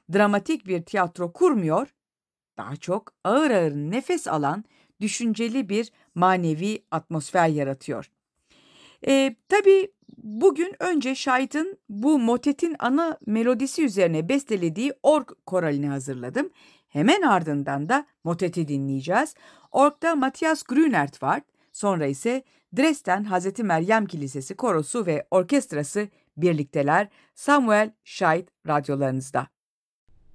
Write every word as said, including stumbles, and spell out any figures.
dramatik bir tiyatro kurmuyor, daha çok ağır ağır nefes alan, düşünceli bir manevi atmosfer yaratıyor. E, tabii bugün önce Şahit'in bu motetin ana melodisi üzerine bestelediği org koralini hazırladım. Hemen ardından da moteti dinleyeceğiz. Org'da Matthias Grünert var. Sonra ise Dresden Hazreti Meryem Kilisesi Korosu ve Orkestrası birlikteler. Samuel Şahit radyolarınızda.